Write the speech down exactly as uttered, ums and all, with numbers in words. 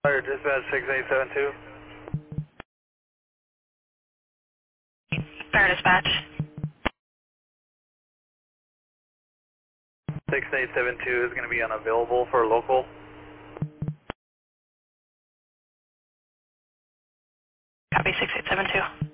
Fire dispatch six eight seven two. Fire dispatch. six eight seven two is going to be unavailable for local. Copy six eight seven two.